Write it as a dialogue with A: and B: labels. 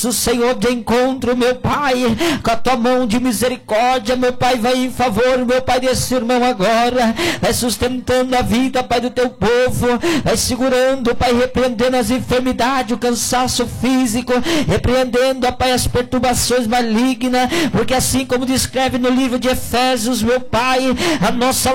A: Senhor, de encontro, meu Pai, com a tua mão de misericórdia, meu Pai, vai em favor, meu Pai, desse irmão agora, vai sustentando a vida, Pai, do teu povo, vai segurando, Pai, repreendendo as enfermidades, o cansaço físico, repreendendo, ó Pai, as perturbações malignas, porque assim como descreve no livro de Efésios, meu Pai, a nossa